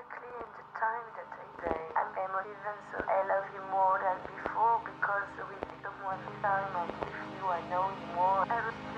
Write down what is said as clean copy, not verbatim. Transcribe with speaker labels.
Speaker 1: quickly in the time that I'm emotive, and so I love you more than before because with someone this time I'm with you, I know you more.